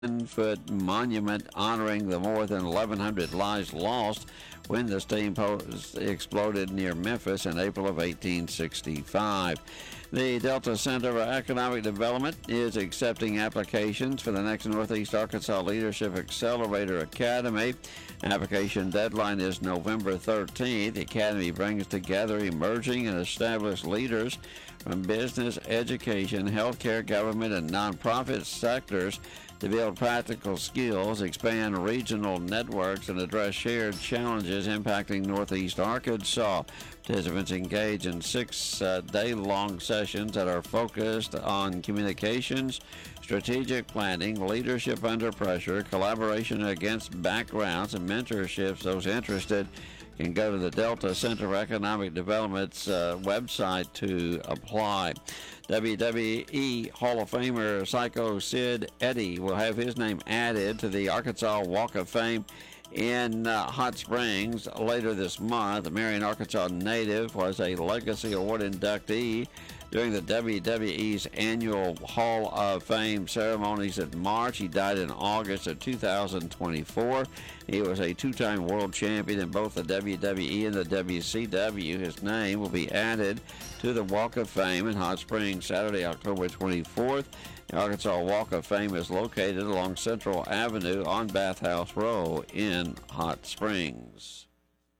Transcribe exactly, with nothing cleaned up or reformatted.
ten-foot monument honoring the more than eleven hundred lives lost when the steamboat exploded near Memphis in April of eighteen sixty-five. The Delta Center for Economic Development is accepting applications for the next Northeast Arkansas Leadership Accelerator Academy. Application deadline is November thirteenth. The Academy brings together emerging and established leaders from business, education, healthcare, government, and nonprofit sectors to build practical skills, expand regional networks, and address shared challenges impacting Northeast Arkansas. Participants engage in six uh, day-long sessions that are focused on communications, strategic planning, leadership under pressure, collaboration against backgrounds, and mentorships. Those interested can go to the Delta Center for Economic Development's uh, website to apply. W W E Hall of Famer Psycho Sid Eddy will have his name added to the Arkansas Walk of Fame in uh, Hot Springs later this month. The Marion, Arkansas native was a Legacy Award inductee during the W W E's annual Hall of Fame ceremonies in March. He died in August of two thousand twenty-four. He was a two-time world champion in both the W W E and the W C W. His name will be added to the Walk of Fame in Hot Springs Saturday, October twenty-fourth. The Arkansas Walk of Fame is located along Central Avenue on Bathhouse Row in Hot Springs.